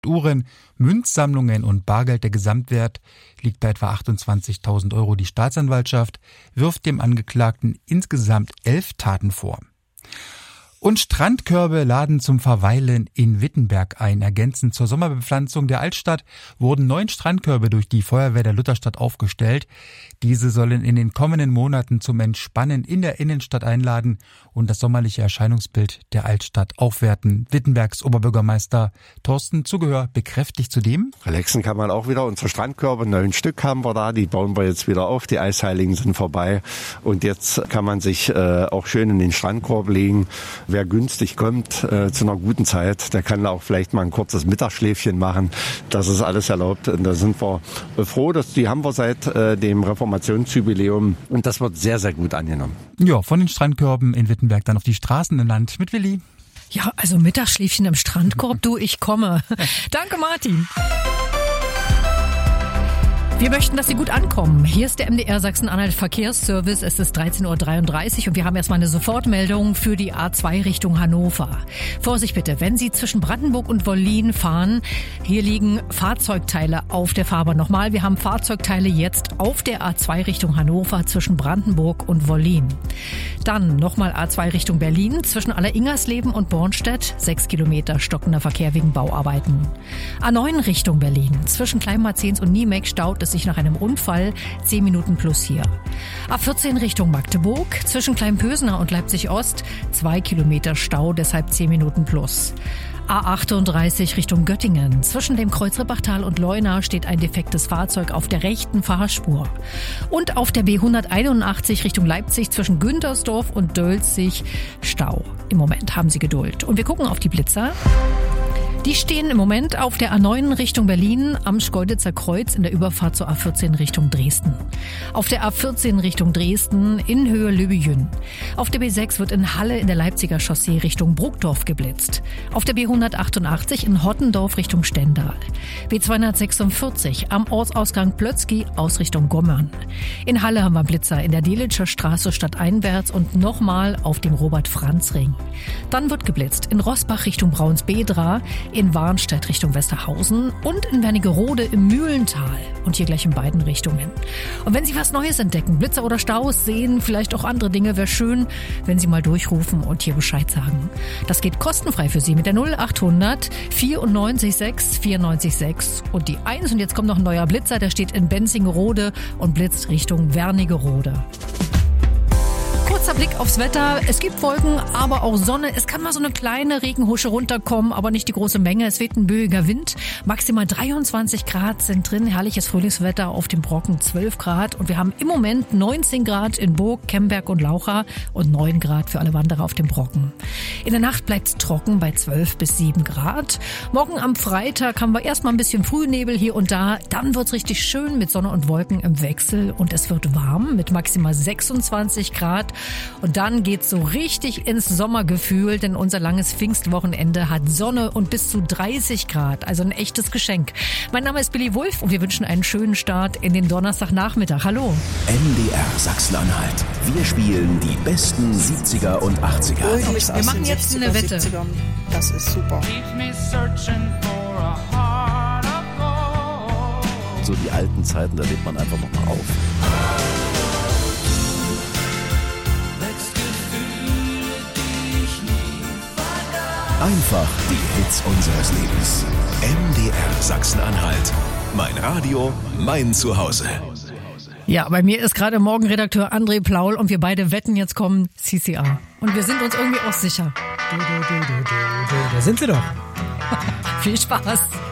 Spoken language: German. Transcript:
Uhren, Münzsammlungen und Bargeld. Der Gesamtwert liegt bei etwa 28.000 Euro. Die Staatsanwaltschaft wirft dem Angeklagten insgesamt 11 Taten vor. Und Strandkörbe laden zum Verweilen in Wittenberg ein. Ergänzend zur Sommerbepflanzung der Altstadt wurden 9 Strandkörbe durch die Feuerwehr der Lutherstadt aufgestellt. Diese sollen in den kommenden Monaten zum Entspannen in der Innenstadt einladen und das sommerliche Erscheinungsbild der Altstadt aufwerten. Wittenbergs Oberbürgermeister Thorsten Zugehör bekräftigt zudem: Relaxen kann man auch wieder. Unsere Strandkörbe, 9 Stück haben wir da. Die bauen wir jetzt wieder auf. Die Eisheiligen sind vorbei. Und jetzt kann man sich auch schön in den Strandkorb legen. Wer günstig kommt zu einer guten Zeit, der kann auch vielleicht mal ein kurzes Mittagsschläfchen machen. Das ist alles erlaubt. Und da sind wir froh, dass die haben wir seit dem Reformationsjubiläum. Und das wird sehr, sehr gut angenommen. Ja, von den Strandkörben in Wittenberg dann auf die Straßen in Land mit Willi. Ja, also Mittagsschläfchen im Strandkorb, du, ich komme. Danke, Martin. Wir möchten, dass Sie gut ankommen. Hier ist der MDR Sachsen-Anhalt Verkehrsservice. Es ist 13.33 Uhr und wir haben erstmal eine Sofortmeldung für die A2 Richtung Hannover. Vorsicht bitte, wenn Sie zwischen Brandenburg und Wollin fahren, hier liegen Fahrzeugteile auf der Fahrbahn. Nochmal, wir haben Fahrzeugteile jetzt auf der A2 Richtung Hannover zwischen Brandenburg und Wollin. Dann nochmal A2 Richtung Berlin zwischen Alleringersleben und Bornstedt. 6 Kilometer stockender Verkehr wegen Bauarbeiten. A9 Richtung Berlin zwischen Kleinmarzens und Niemek staut es sich nach einem Unfall, 10 Minuten plus hier. A14 Richtung Magdeburg, zwischen Kleinpösener und Leipzig-Ost, 2 Kilometer Stau, deshalb 10 Minuten plus. A38 Richtung Göttingen. Zwischen dem Kreuzrippachtal und Leuna steht ein defektes Fahrzeug auf der rechten Fahrspur. Und auf der B181 Richtung Leipzig zwischen Güntersdorf und Dölzig Stau. Im Moment haben Sie Geduld. Und wir gucken auf die Blitzer. Die stehen im Moment auf der A9 Richtung Berlin am Schkeuditzer Kreuz in der Überfahrt zur A14 Richtung Dresden. Auf der A14 Richtung Dresden in Höhe Löbejün. Auf der B6 wird in Halle in der Leipziger Chaussee Richtung Bruckdorf geblitzt. Auf der B188 in Hottendorf Richtung Stendal. B246 am Ortsausgang Plötzky aus Richtung Gommern. In Halle haben wir Blitzer in der Delitzscher Straße stadteinwärts und nochmal auf dem Robert-Franz-Ring. Dann wird geblitzt in Roßbach Richtung Braunsbedra, in Warnstedt Richtung Westerhausen und in Wernigerode im Mühlental und hier gleich in beiden Richtungen. Und wenn Sie was Neues entdecken, Blitzer oder Staus sehen, vielleicht auch andere Dinge, wäre schön, wenn Sie mal durchrufen und hier Bescheid sagen. Das geht kostenfrei für Sie mit der 0800 94 6 94 6 und die 1. Und jetzt kommt noch ein neuer Blitzer, der steht in Benzingerode und blitzt Richtung Wernigerode. Kurzer Blick aufs Wetter. Es gibt Wolken, aber auch Sonne. Es kann mal so eine kleine Regenhusche runterkommen, aber nicht die große Menge. Es weht ein böiger Wind. Maximal 23 Grad sind drin. Herrliches Frühlingswetter auf dem Brocken, 12 Grad. Und wir haben im Moment 19 Grad in Burg, Kemberg und Laucha und 9 Grad für alle Wanderer auf dem Brocken. In der Nacht bleibt es trocken bei 12 bis 7 Grad. Morgen am Freitag haben wir erstmal ein bisschen Frühnebel hier und da. Dann wird es richtig schön mit Sonne und Wolken im Wechsel. Und es wird warm mit maximal 26 Grad. Und dann geht's so richtig ins Sommergefühl, denn unser langes Pfingstwochenende hat Sonne und bis zu 30 Grad. Also ein echtes Geschenk. Mein Name ist Billy Wulff und wir wünschen einen schönen Start in den Donnerstagnachmittag. Hallo. MDR Sachsen-Anhalt. Wir spielen die besten 70er und 80er. Wir machen jetzt eine Wette. Das ist super. So die alten Zeiten, da lebt man einfach nochmal auf. Einfach die Hits unseres Lebens. MDR Sachsen-Anhalt. Mein Radio, mein Zuhause. Ja, bei mir ist gerade Morgenredakteur André Plaul und wir beide wetten, jetzt kommen CCR. Und wir sind uns irgendwie auch sicher. Da sind sie doch. Viel Spaß.